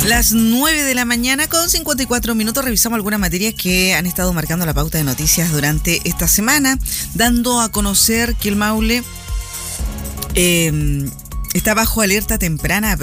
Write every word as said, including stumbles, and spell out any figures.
Las nueve de la mañana con cincuenta y cuatro minutos revisamos algunas materias que han estado marcando la pauta de noticias durante esta semana, dando a conocer que el Maule eh, está bajo alerta temprana